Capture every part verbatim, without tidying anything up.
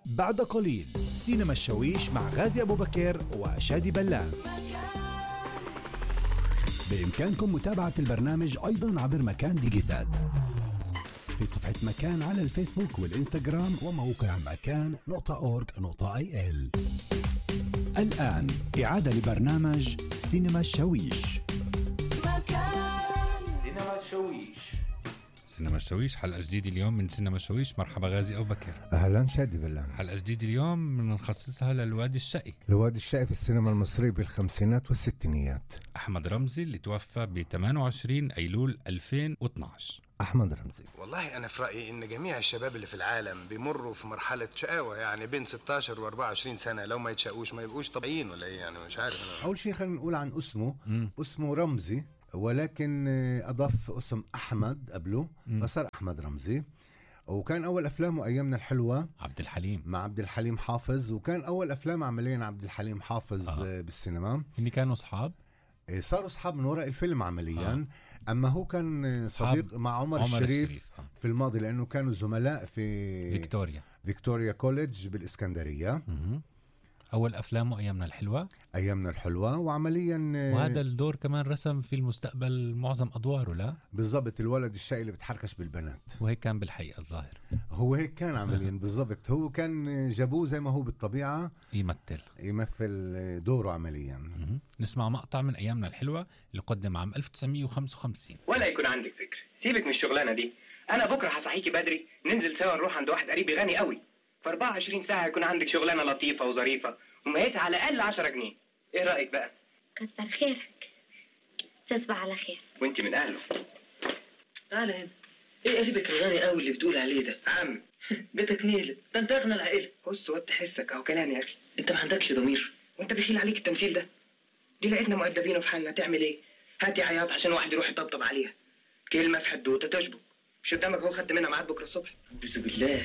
بعد قليل سينما الشويش مع غازي أبو بكر وشادي بلان. بإمكانكم متابعة البرنامج أيضا عبر مكان ديجيتال في صفحة مكان على الفيسبوك والإنستغرام وموقع مكان نقطة أورج نقطة آي إل. الآن إعادة لبرنامج سينما الشويش. مكان سينما الشويش. سينما الشويش حلقة جديدة اليوم من سينما الشويش. مرحبا غازي أبو بكر. أهلا شادي بلان. حلقة جديدة اليوم بنخصصها للوادي الشقي. الوادي الشقي في السينما المصرية في الخمسينات والستينيات. أحمد رمزي اللي توفى ب ثمانية وعشرين أيلول ألفين واثناشر. أحمد رمزي. والله أنا في رأيي إن جميع الشباب اللي في العالم بيمروا في مرحلة شقاوة، يعني بين ستاشر وأربعة وعشرين سنة. لو ما يتشقوش ما يبقوش طبيعيين ولا إيه؟ يعني مش عارف أنا. أول شيء خلينا نقول عن اسمه. مم. اسمه رمزي، ولكن أضاف اسم أحمد قبله مم. فصار أحمد رمزي. وكان أول أفلامه أيامنا الحلوة عبد الحليم مع عبد الحليم حافظ، وكان أول أفلام عمليا عبد الحليم حافظ آه. بالسينما. إني كانوا أصحاب، صاروا أصحاب من وراء الفيلم عمليا. آه. أما هو كان صديق مع عمر, عمر الشريف, الشريف. آه. في الماضي، لأنه كانوا زملاء في فيكتوريا فيكتوريا كوليدج بالإسكندرية. مم. أول أفلامه أيامنا الحلوة أيامنا الحلوة، وعمليا وهذا الدور كمان رسم في المستقبل معظم أدواره. لا بالضبط، الولد الشقي اللي بتحركش بالبنات، وهيك كان بالحقيقة الظاهر. هو هيك كان عمليا بالضبط. هو كان جابوه زي ما هو بالطبيعة يمثل يمثل دوره عمليا. مم. نسمع مقطع من أيامنا الحلوة اللي قدم عام ألف وتسعمية وخمسة وخمسين. ولا يكون عندك فكر، سيبك من الشغلانة دي. أنا بكرة هصحيكي بدري ننزل سوا نروح عند واحد قريبي غني قوي، في أربعة وعشرين ساعة يكون عندك شغلانة لطيفة وظريفة ومهيتها على الأقل عشرة جنيه. إيه رأيك بقى؟ كتر خيرك، تصبح على خير. وانت من أهله. تعال هنا. إيه قريبك الغني قوي اللي بتقول عليه ده؟ عم بيتك نيلة، ده أنت أغنى العائلة. بص وات حسك أهو كلام يا أخي. أنت ما عندكش ضمير. وأنت بيخيل عليك التمثيل ده؟ دي لقيتنا مؤدبين وفي حالنا، تعمل إيه؟ هاتي عياط عشان واحد يروح يطبطب عليها. كلمة في حدوتة تشبك. مش قدامك هو خدت منها ميعاد بكرة الصبح. أعوذ بالله.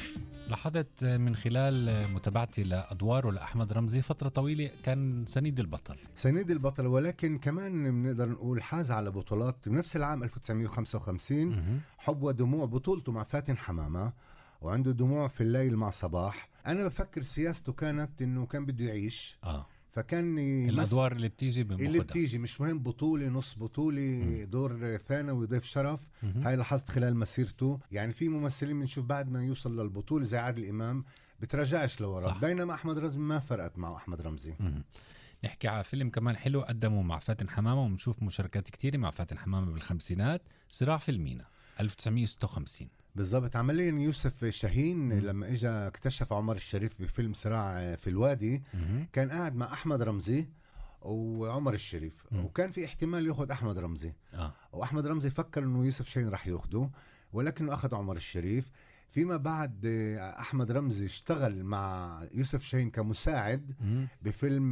لاحظت من خلال متابعتي لأدواره لأحمد رمزي فترة طويلة كان سنيد البطل سنيد البطل، ولكن كمان بنقدر نقول حاز على بطولات بنفس العام ألف وتسعمية وخمسة وخمسين. م- حب ودموع بطولته مع فاتن حمامة، وعنده دموع في الليل مع صباح. أنا بفكر سياسته كانت إنه كان بده يعيش. آه. فكان الأدوار اللي بتيجي اللي بتيجي مش مهم بطولة نص بطولة م. دور ثانوي ضيف شرف. م- هاي لاحظت خلال مسيرته. يعني في ممثلين بنشوف بعد ما يوصل للبطولة زي عادل إمام بترجعش لورا، بينما أحمد رمزي ما فرقت مع أحمد رمزي. م- نحكي على فيلم كمان حلو قدمه مع فاتن حمامة، ونشوف مشاركات كتيرة مع فاتن حمامة بالخمسينات. صراع في المينا ألف وتسعمية وستة وخمسين. بالضبط، عمليا يوسف شاهين م- لما اجى اكتشف عمر الشريف بفيلم صراع في الوادي م- كان قاعد مع أحمد رمزي وعمر الشريف م- وكان في احتمال ياخد أحمد رمزي. آه. وأحمد رمزي فكر انه يوسف شاهين رح ياخده، ولكنه أخذ عمر الشريف. فيما بعد أحمد رمزي اشتغل مع يوسف شاهين كمساعد م- بفيلم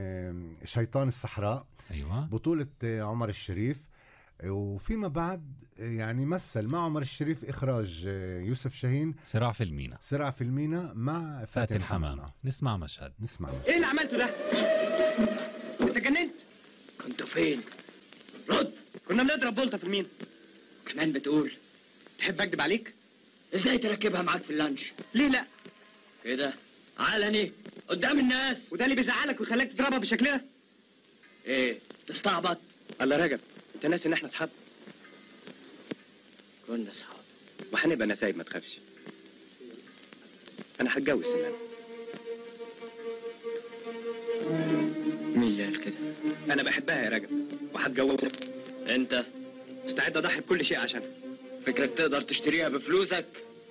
شيطان الصحراء. أيوة. بطولة عمر الشريف. وفيما بعد يعني مثل مع عمر الشريف إخراج يوسف شاهين صراع في المينا صراع في المينا مع فاتن, فاتن حمامة. حمامة. نسمع مشهد نسمع مشهد. ايه اللي عملته ده؟ انت جننت؟ كنتوا فين؟ رد. كنا بنضرب بولطة في المينا. كمان بتقول؟ تحب اكدب عليك؟ ازاي تركبها معاك في اللانش؟ ليه لا؟ كده علني قدام الناس، وده اللي بيزعلك ويخليك تضربها بالشكل ده؟ ايه تستعبط؟ الله رجب، انت ناسي ان احنا اصحاب؟ كنا اصحاب وهنبقى نسايب، ما تخافش. انا هتجوز سنان. مين اللي قال كده؟ انا بحبها يا رجب وهتجوزها. انت مستعد اضحي بكل شيء عشانها. فكرك تقدر تشتريها بفلوسك؟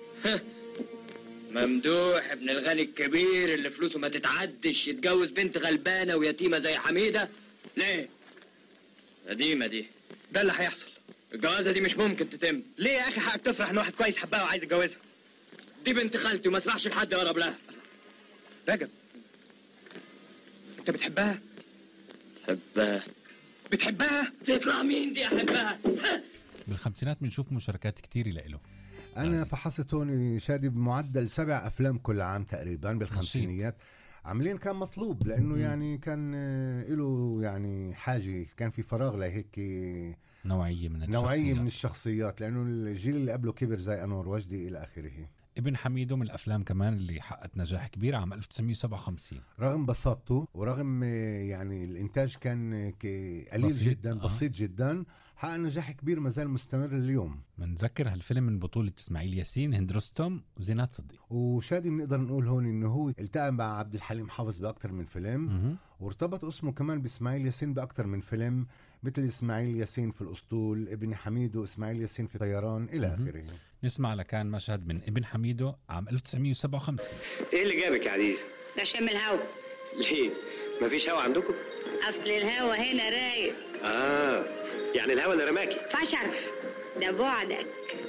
ممدوح ابن الغني الكبير اللي فلوسه ما تتعدش يتجوز بنت غلبانة ويتيمة زي حميدة؟ ليه؟ قديمة دي. ده اللي هيحصل. الجوازة دي مش ممكن تتم. ليه يا اخي؟ حقك تفرح ان واحد كويس حبها وعايز يتجوزها. دي بنت خالتي وما اسمحش لحد يقرب لها. رجب، انت بتحبها؟ بحبها. بتحبها؟ تطلع مين دي احبها؟ بالخمسينات بنشوف مشاركات كتير لإله. أنا فحصت هون شادي بمعدل سبع أفلام كل عام تقريبا بالخمسينيات. عمليا كان مطلوب لأنه م. يعني كان له يعني حاجة، كان في فراغ لهيك نوعية من نوعية من الشخصيات، لأنه الجيل اللي قبله كبر زي أنور وجدي إلى آخره. ابن حميدو من الأفلام كمان اللي حققت نجاح كبير عام ألف وتسعمية وسبعة وخمسين. رغم بساطته ورغم يعني الإنتاج كان قليل بسيط. جدا آه. بسيط جدا، حقق نجاح كبير ما زال مستمر اليوم. بنذكر هالفيلم من بطولة إسماعيل ياسين، هند رستم، وزينات صديق. وشادي بنقدر نقول هون إنه هو التقى مع عبد الحليم حافظ بأكتر من فيلم، مه. وارتبط اسمه كمان بإسماعيل ياسين بأكتر من فيلم، مثل إسماعيل ياسين في الأسطول، ابن حميدو، إسماعيل ياسين في طيران إلى آخره. نسمع لكان مشهد من ابن حميدو عام ألف وتسعمية وسبعة وخمسين. ايه اللي جابك يا عزيز؟ ده شم الهوا. ليه؟ مفيش هوا عندكم؟ اصل الهوا هنا رايق. اه يعني الهوا اللي رماكي فشر ده بعدك.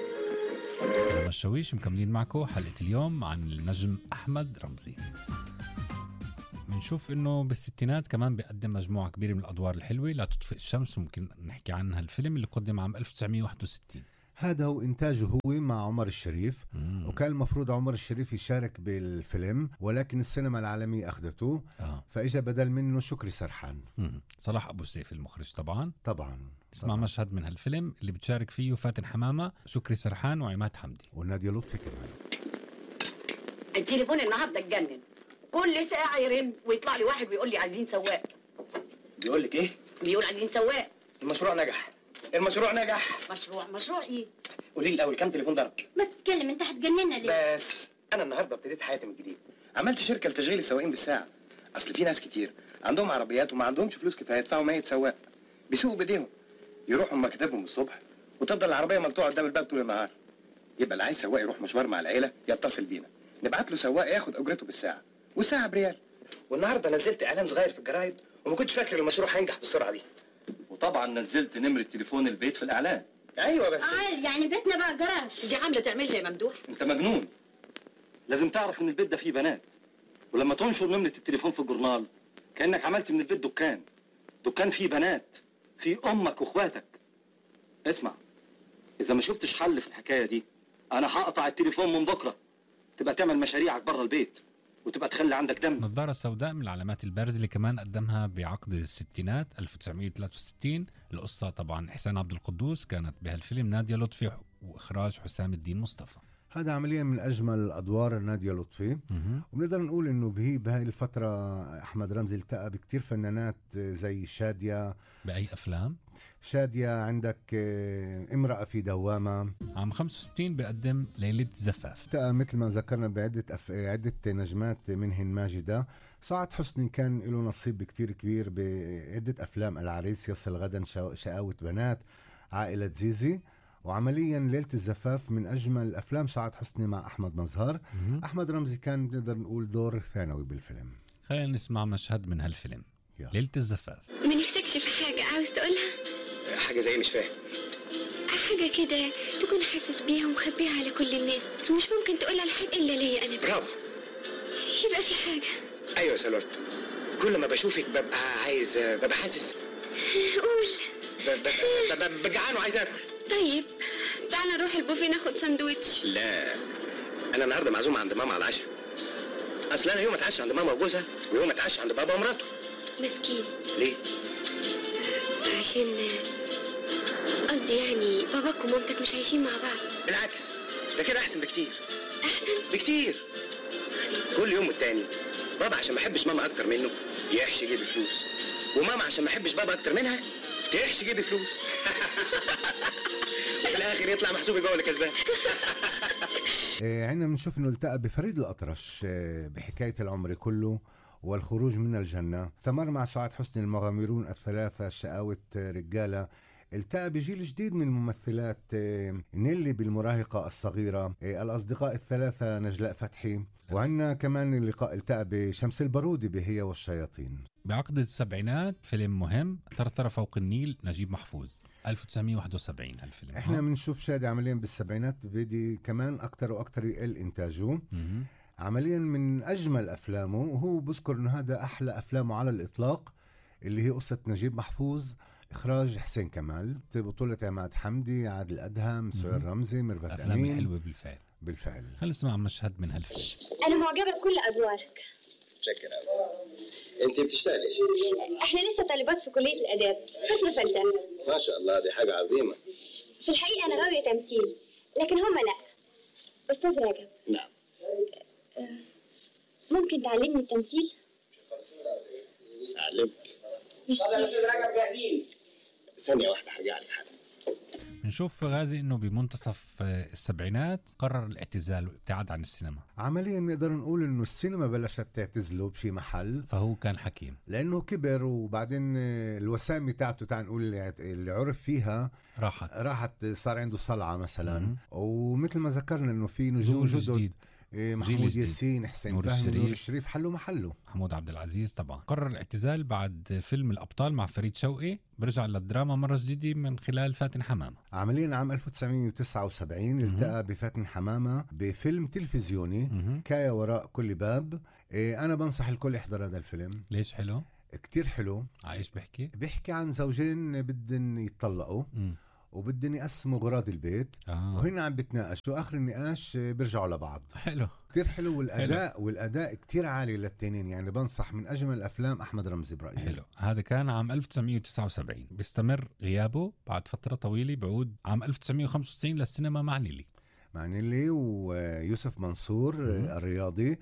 أنا الشويش مكملين معكم حلقة اليوم عن النجم أحمد رمزي. بنشوف إنه بالستينات كمان بيقدم مجموعة كبيرة من الأدوار الحلوة. لا تطفئ الشمس ممكن نحكي عنها، الفيلم اللي قدم عام ألف وتسعمية وواحد وستين. هذا هو إنتاجه هو مع عمر الشريف. مم. وكان المفروض عمر الشريف يشارك بالفيلم، ولكن السينما العالمية أخذته. آه. فإجا بدل منه شكري سرحان. مم. صلاح أبو سيف المخرج طبعا. طبعا اسمع طبعاً. مشهد من هالفيلم اللي بتشارك فيه فاتن حمامة، شكري سرحان، وعماد حمدي، ونادية لطفي كمان. التليفون النهارده اتجنن، كل ساعة يرن ويطلع لي واحد ويقول لي عايزين سواق. بيقول لك ايه؟ بيقول عايزين سواق. المشروع نجح، المشروع نجح. مشروع مشروع ايه؟ قولي لي الاول كام تليفون ضرب؟ ما تتكلم، انت هتجننا ليه؟ بس انا النهارده ابتديت حياتي من جديد، عملت شركه لتشغيل السواقين بالساعه. اصل في ناس كتير عندهم عربيات وما عندهمش فلوس كفايه يدفعوا مية سواق، بيسوقوا بايديهم، يروحوا مكتبهم الصبح وتفضل العربيه ملطوعه قدام الباب طول النهار. يبقى اللي عايز سواق يروح مشوار مع العيله يتصل بينا، نبعت له سواق ياخد اجرته بالساعه، والساعه بريال. والنهارده نزلت اعلان صغير في الجرايد وما كنتش فاكر المشروع هينجح بالسرعه دي. وطبعا نزلت نمره تليفون البيت في الاعلان. ايوه بس اه يعني بيتنا بقى جراج. دي عاملة تعملها يا ممدوح. انت مجنون، لازم تعرف ان البيت ده فيه بنات، ولما تنشر نمره التليفون في الجورنال كانك عملت من البيت دكان، دكان فيه بنات، فيه امك واخواتك. اسمع، اذا ما شفتش حل في الحكايه دي انا هقطع التليفون من بكره، تبقى تعمل مشاريعك بره البيت وتبقى تخلي عندك دم. النظارة السوداء من العلامات البارزة اللي كمان قدمها بعقد الستينات ألف وتسعمية وثلاثة وستين. القصة طبعا إحسان عبد القدوس، كانت بهالفيلم نادية لطفي وإخراج حسام الدين مصطفى. هذا عمليا من أجمل أدوار نادية لطفي. مه. وبنقدر نقول إنه به بهاي الفترة أحمد رمزي التقى بكتير فنانات زي شادية. بأي أفلام؟ شادية عندك امرأة في دوامة. عام خمسة وستين بقدم ليلة زفاف. التقى مثل ما ذكرنا بعدة أف... عدة نجمات منهن ماجدة. سعاد حسني كان له نصيب كتير كبير بعدة أفلام، العريس، يصل غدا، شقاوة بنات، عائلة زيزي. وعمليا ليلة الزفاف من أجمل أفلام سعاد حسني مع أحمد مظهر. مه. أحمد رمزي كان نقدر نقول دور ثانوي بالفيلم. خلينا نسمع مشهد من هالفيلم، يلا. ليلة الزفاف. ما نفسكش في حاجة عاوز تقولها؟ حاجه زي مش فاهم. حاجة كده تكون حاسس بيها ومخبيها على كل الناس ومش ممكن تقولها لحد إلا ليا أنا. برافو. يبقى في حاجة. ايوه يا سلوى، كل ما بشوفك ببقى عايز، ببقى حاسس. قول. ب- ب- ب- ب- بجعان وعايز اكل. طيب تعالى نروح البوفيه ناخد ساندويتش. لا، انا النهارده معزوم عند ماما على العشاء. اصل انا يوم اتعشى عند ماما وجوزها ويوم اتعشى عند بابا ومراته. مسكين. ليه؟ عشان قصدي يعني باباك ومامتك مش عايشين مع بعض. بالعكس، ده كده احسن بكتير. احسن بكتير. كل يوم والتاني بابا عشان ما يحبش ماما اكتر منه يحشي جيب فلوس، وماما عشان ما يحبش بابا اكتر منها تحشي جيب فلوس. وفي الاخر يطلع محسوب يبقى هو اللي كسبان. عندنا بنشوف انه التقى بفريد الأطرش بحكاية العمر كله والخروج من الجنة. استمر مع سعاد حسني المغامرون الثلاثة، شقاوة رجالة. التقى بجيل جديد من الممثلات، نيلي بالمراهقة الصغيرة، الأصدقاء الثلاثة نجلاء فتحي. وعندنا كمان اللقاء التقى بشمس البارودي بهي والشياطين. بعقد السبعينات فيلم مهم، ثرثرة فوق النيل، نجيب محفوظ، ألف وتسعمية وواحد وسبعين هالفيلم. احنا بنشوف شادي عمليا بالسبعينات بدي كمان أكتر وأكتر يقل إنتاجه. مه. عمليا من أجمل أفلامه، وهو بذكر إنه هذا أحلى أفلامه على الإطلاق، اللي هي قصة نجيب محفوظ، إخراج حسين كمال، بطولة عماد حمدي، عادل أدهم، سهير رمزي، ميرفت أفلام أمين. حلوة بالفعل. بالفعل. خلينا نسمع مشهد من هالفيلم. أنا معجبة بكل أدوارك. شكرا. انت بتشتغلي؟ إحنا لسه طالبات في كلية الآداب، قسم فلسفة. ما شاء الله، دي حاجه عظيمه. في الحقيقة أنا غاوية تمثيل، لكن هم لأ. أستاذ رجب. نعم. ممكن تعلمني التمثيل؟ أعلمك. مش يا أستاذ رجب جاهزين. ثانية واحدة هرجع لك حالا. بنشوف غازي انه بمنتصف السبعينات قرر الاعتزال والابتعاد عن السينما. عمليا نقدر نقول انه السينما بلشت تعتزله بشي محل، فهو كان حكيم لانه كبر، وبعدين الوسامه تاعته تعال نقول اللي عرف فيها راحت راحت صار عنده صلعه مثلا. م- ومثل ما ذكرنا انه في نجوم جدد، محمود ياسين، حسين فهمي، نور الشريف حلوا محله، محمود عبد العزيز. طبعا قرر الاعتزال بعد فيلم الأبطال مع فريد شوقي، برجع للدراما مرة جديدة من خلال فاتن حمامة. عمليا عام ألف وتسعمية وتسعة وسبعين التقى بفاتن حمامة بفيلم تلفزيوني حكاية وراء كل باب. إيه أنا بنصح الكل يحضر هذا الفيلم. ليش حلو؟ كتير حلو. عايش بحكي؟ بيحكي عن زوجين بدن يتطلقوا م. وبدن يقسموا غراض البيت آه. وهن عم بتناقشوا، آخر النقاش بيرجعوا لبعض. حلو كتير حلو، والأداء حلو. والأداء كتير عالي للتنين، يعني بنصح، من أجمل الأفلام أحمد رمزي برأيي. حلو. هذا كان عام ألف وتسعمية وتسعة وسبعين. بيستمر غيابه بعد فترة طويلة، بعود عام ألف وتسعمية وخمسة وتسعين للسينما مع نيلي مع نيلي ويوسف منصور م- الرياضي.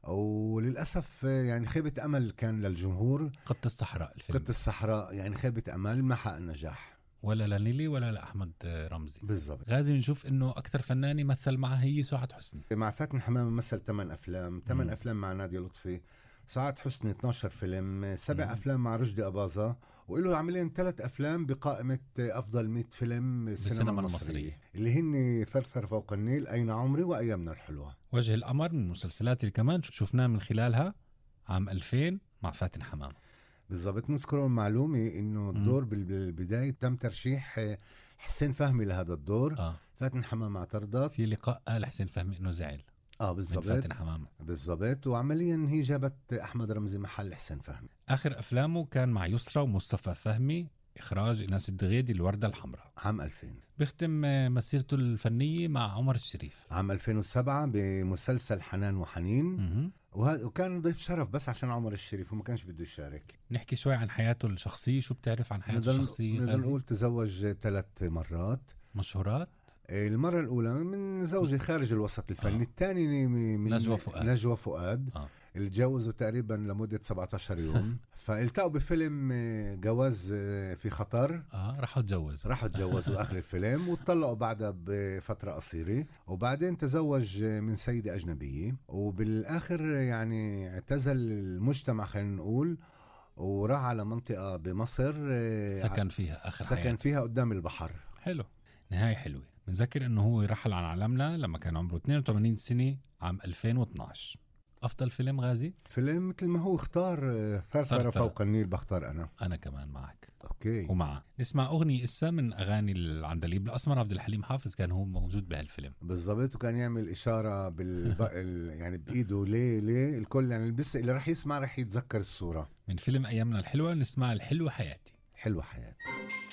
وللأسف يعني خيبة أمل كان للجمهور. قط الصحراء الفيلم. قط الصحراء يعني خيبة أمل، ما حقق النجاح ولا لنيلي ولا لأحمد رمزي. بالضبط. غازي بنشوف انه اكثر فنان مثل معها هي سعاد حسني. مع فاتن حمامة مثل ثمان افلام، ثمان افلام مع نادية لطفي. سعاد حسني اثناشر فيلم، سبع مم. افلام مع رشدي أباظة، وله عملين ثلاث افلام بقائمة افضل مئة فيلم السينما المصرية، اللي هن ثرثر فوق النيل، اين عمري، وايامنا الحلوة. وجه القمر من المسلسلات اللي كمان شفناه من خلالها عام ألفين مع فاتن حمامة. بالضبط. نذكر معلومة انه الدور بالبداية تم ترشيح حسين فهمي لهذا الدور. آه. فاتن حمامة اعترضت. في لقاء قال حسين فهمي انه زعل. اه بالضبط. فاتن حمامة. بالضبط. وعمليا هي جابت احمد رمزي محل حسين فهمي. اخر افلامه كان مع يسرى ومصطفى فهمي، اخراج ايناس الدغيدي، الوردة الحمراء، عام ألفين. بيختم مسيرته الفنية مع عمر الشريف عام ألفين وسبعة بمسلسل حنان وحنين، وكان ضيف شرف بس عشان عمر الشريف وما كانش بده يشارك. نحكي شوي عن حياته الشخصية. شو بتعرف عن حياته الشخصية؟ نقدر نقول تزوج ثلاث مرات مشهورات. المرة الأولى من زوجة خارج الوسط الفني. آه. الثاني من نجوى فؤاد, نجوى فؤاد. آه. اللي تجوزوا تقريبا لمدة سبعة عشر يوم. فالتقوا بفيلم جواز في خطر. اه راحوا تجوزوا راحوا تجوزوا آخر الفيلم، وطلقوا بعدها بفترة قصيرة، وبعدين تزوج من سيدة أجنبية، وبالآخر يعني اعتزل المجتمع خلينا نقول، وراح على منطقة بمصر سكن فيها آخر سكن حياته. فيها قدام البحر. حلو. نهاية حلوة. بنذكر انه هو رحل عن عالمنا لما كان عمره اثنين وثمانين سنة عام ألفين واثناشر. افضل فيلم غازي؟ فيلم مثل ما هو اختار ثرثرة فوق النيل، بختار انا انا كمان معك. اوكي. ومعه نسمع اغنية اسا من اغاني العندليب الاسمر. عبد الحليم حافظ كان هو موجود بهالفيلم. بالضبط. وكان يعمل اشارة بال يعني بايده ليه ليه الكل يعني بس اللي راح يسمع راح يتذكر الصورة. من فيلم ايامنا الحلوة نسمع الحلوة حياتي. حلوة حياتي.